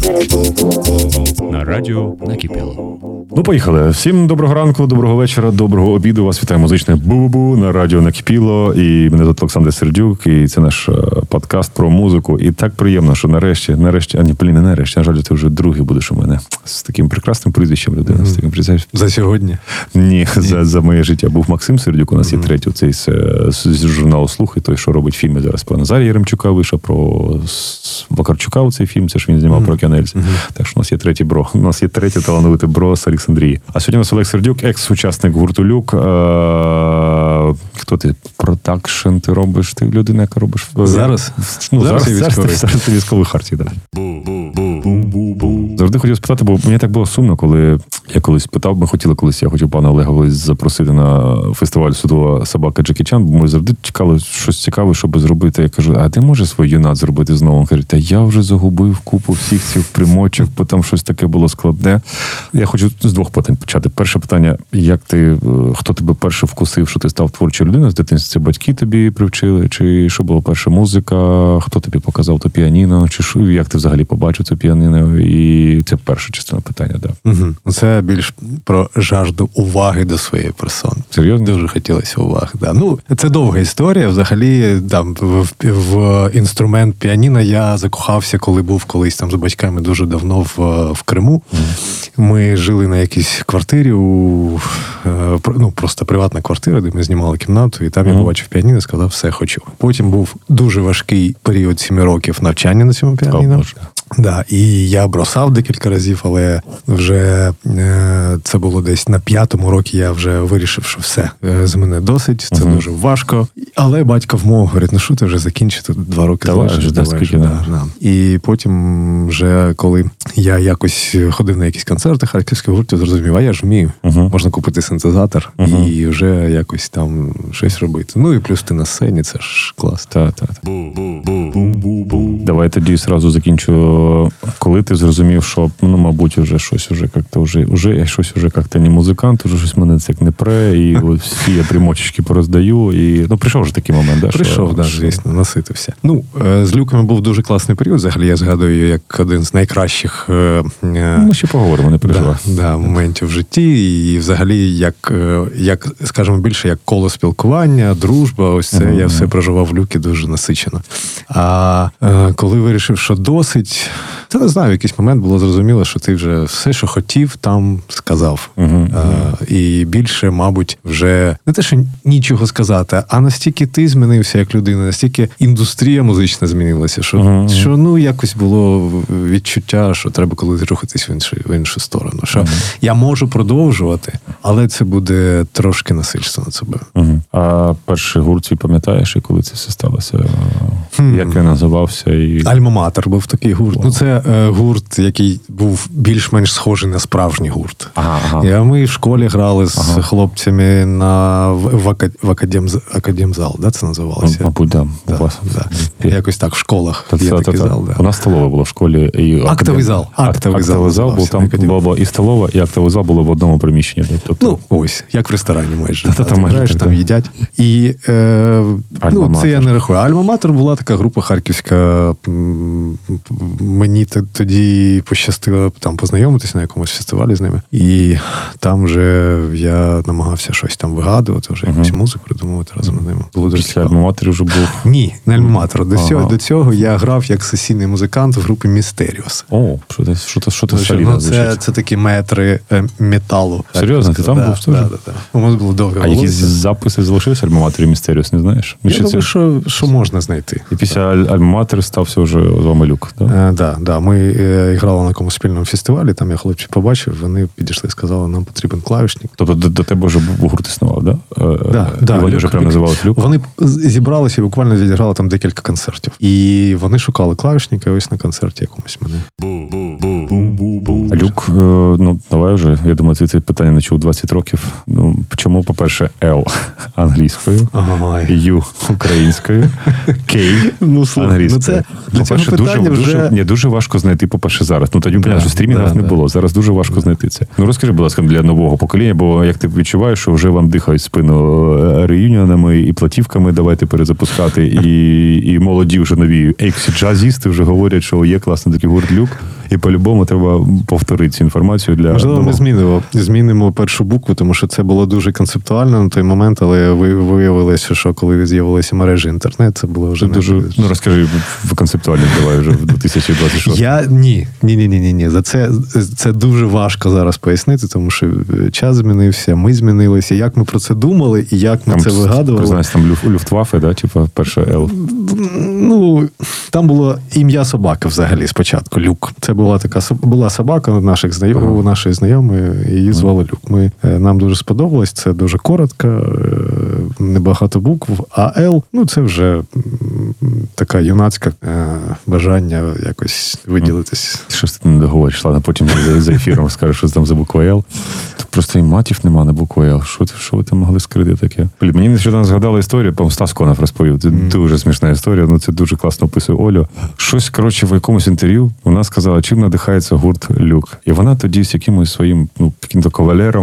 На радіо накипіло. Ну, поїхали. Всім доброго ранку, доброго вечора, доброго обіду. Вас вітає музичне Бу-Бу на радіо накипіло. І мене звати Олександр Сердюк, і це наш подкаст про музику. І так приємно, що нарешті, на жаль, ти вже другий будеш у мене з таким прекрасним прізвищем людини. З таким прізвищем. За сьогодні? Ні. За моє життя був Максим Сердюк, у нас є третій цей з журналу «Слухи», той, що робить фільми зараз про Назарія Яремчука, вийшов про Вакарчука у цей фільм, це ж він знімав про Океанельс. Так що у нас є третій бро. У нас є третій талановитий бро з Олександрії. А сьогодні у нас Олег Сердюк, екс-учасник гурту «Люк». Хто ти? Продакшн ти робиш? Ти людина, яка робиш? Зараз? Зараз ти військовий Хартії, так. Завжди хотів спитати, бо мені так було сумно, коли я колись питав, я хотів пана Олега колись запросити на фестиваль «Судова собака Джекі Чан», бо ми завжди чекали щось цікаве, щоб зробити. Я кажу, а ти можеш свій юнат зробити знову? Він каже, та я вже загубив купу всіх цих примочок, бо там щось таке було складне. Я хочу з двох питань почати. Перше питання, хто тебе перше вкусив, що ти став творчою людиною з дитинства? Це батьки тобі привчили? Чи що була перша музика? Хто тобі показав то піаніно? Чи як ти взагалі побачив це піаніно? І це перша частина питання, так. Угу. Це більш про жажду уваги до своєї персони. Серйозно? Дуже хотілося уваги, да. Ну, це довга історія. Взагалі, там, в інструмент піаніно я закохався, коли був колись там з батьками дуже давно в Криму. Ми жили на якійсь квартирі, просто приватна квартира, де ми знімали кімнату, і там я побачив піаніно і сказав, все, хочу. Потім був дуже важкий період 7 років навчання на цьому піаніно. Да, і я бросав декілька разів, але вже це було десь на 5-му році я вже вирішив, що все, з мене досить, це дуже важко. Але батько вмовив, говорить, ну що ти вже закінчити, 2 роки залишиш. І потім вже, коли я якось ходив на якісь концерти харківського гурту, зрозумів, а я ж вмію, можна купити синтезатор і вже якось там щось робити. Ну і плюс ти на сцені, це ж клас. Так. Давай тоді зразу закінчу. Коли ти зрозумів, що, мабуть, щось як-то не музикант, уже щось мене це не пре, і от всі я примочечки пороздаю, і, прийшов вже такий момент, да? Прийшов, звісно, наситився. З Люками був дуже класний період, взагалі, я згадую, як один з найкращих ми ще поговоримо, не переживай. Моментів в житті, і взагалі, як, скажімо, більше як коло спілкування, дружба, ось це я все проживав в Люкі дуже насичено. А коли вирішив, що досить, це, не знаю, в якийсь момент було зрозуміло, що ти вже все, що хотів, там сказав. І більше, мабуть, вже не те, що нічого сказати, а настільки ти змінився як людина, настільки індустрія музична змінилася, що якось було відчуття, що треба колись рухатись в іншу сторону. Що я можу продовжувати, але це буде трошки насильство над собою. А перший гурт твій пам'ятаєш, і коли це все сталося? Як він називався? Альма-Матер був такий гурт. Це гурт, який був більш-менш схожий на справжній гурт. Ми в школі грали з хлопцями в академзал, да, це називалося? Мабуть, да. Якось так, в школах є такий зал. У нас столова була в школі. Актовий зал. Актовий зал був, там була і столова, і актовий зал було в одному приміщенні. Ось, як в ресторані майже. Там їдять. І це я не рахую. Альма-Матер була така група харківська. Мені тоді пощастило там познайомитися на якомусь фестивалі з ними. І там вже я намагався щось там вигадувати, вже якусь музику придумувати разом з ними. Було дуже цікаво. Альма-Матер вже був? Ні, не Альма-Матер. До цього я грав як сесійний музикант в групі Містеріос. О, що ти солідно звучить? Це такі метри металу. Серйозно? Ти там був теж? Так. У нас було довге. А якісь записи залишилися Альма-Матері Містеріос, не знаєш? Я думаю, що можна знайти. І після Альма-Матер стався вже з вами Люк, так? Так. Ми грали на якомусь спільному фестивалі, там я хлопців побачив, вони підійшли і сказали, нам потрібен клавішник. Тобто до тебе вже гурт існував, так? Так. Вони вже прямо називали Люк? Вони зібралися і буквально відіграли там декілька концертів. І вони шукали клавішника, і ось на концерті якомусь мене. Люк, давай вже, я думаю, ти це питання не чув 20 років. Чому, по-перше, L англійською, U українською, K англійською. По-перше, дуже важко знайти, по-перше, зараз. Тоді, понятно, що стрімінгів не було. Зараз дуже важко знайти це. Розкажи, будь ласка, для нового покоління, бо як ти відчуваєш, що вже вам дихають спину реюніонами і платівками давайте перезапускати, і молоді вже нові ексі-джазісти вже говорять, що є класний такий гурт Люк. І по-любому треба повторити цю інформацію для... Можливо, ми змінимо першу букву, тому що це було дуже концептуально на той момент, але виявилося, що коли з'явилися мережі інтернет, це було вже... Дуже... Ну, розкажи, концептуально давай вже в 2026. Ні. Це дуже важко зараз пояснити, тому що час змінився, ми змінилися, як ми про це думали і як ми це вигадували. Признайся, там Люфтваффе, да? Типа перша Л. Ну, там було ім'я собаки взагалі спочатку, Люк. Це була собака у нашої знайомої, її звали Люк. Нам дуже сподобалось, це дуже коротко, небагато букв, а Л, ну, це вже така юнацька бажання якось виділитись. Щось ти не договориш, ладно, потім за ефіром скажеш, що там за буква Л. Тут просто і матів нема на букву Л. Що ви там могли скрити таке? Блін, мені нещодавно згадала історію, по-моєму, Стас Конов розповів. Це дуже смішна історія, ну це дуже класно описує Олю. Щось, коротше, в якомусь інтерв'ю вона сказала, чим надихається гурт Люк. І вона тоді з якимось своїм, ну, яким-то кавалером,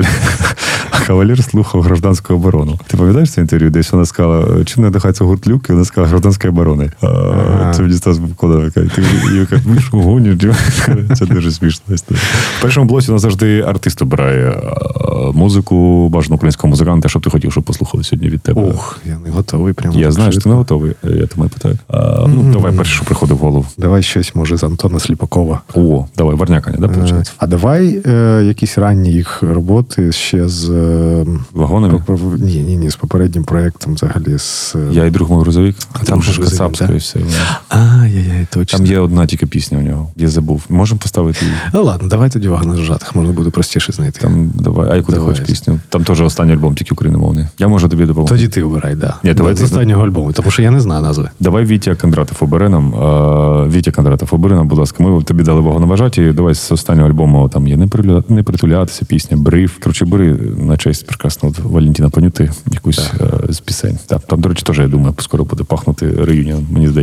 кавалер слухав гражданську оборону. Ти пам'ятаєш це інтерв'ю? Десь вона сказала, чим надихається гурт Люк, і вона сказала гражданської оборони. Це мені Стас Конов каже, і каже, ви що гониш? Це дуже смішна історія. В першому блоці у нас завжди артист обирає музику, бажано українського музиканта, що б ти хотів, щоб послухали сьогодні від тебе. Ох, я не готовий прямо. Я знаю, що ти не готовий, я тому і питаю. Ну, давай перше, що приходить в голову. Давай щось, може, з Антона Сліпакова. О, давай, Варняканя, да, виходить? А давай якісь ранні їх роботи ще з... Вагонами? Ні, з попереднім проєктом взагалі. Я і друг мой грузовик. Там же ж грузовик, Кацапська і все. Ай-яй-яй, точно. Там є одна тільки пісня у нього. Я забув. Можемо поставити її? Ну ладно, давай тоді «Вагон на жатах», можна буде простіше знайти. Там, давай. А яку ти хочеш пісню? Там теж останній альбом, тільки україномовний. Я можу тобі допомогти. Тоді ти обирай, да. Ні, давай з останнього альбому, тому що я не знаю назви. Давай Вітя Кондратов обере нам. Вітя Кондратов обере нам, будь ласка. Ми тобі дали «Вагон на вважаті». Давай з останнього альбому, там є «Не притулятися», пісня «Бриф». Короче, бери на честь прекрасного Валентина Панюти якусь з пісень. Так, там, до речі, теж, я думаю, скоро буде пахнути реюніон, мені здається.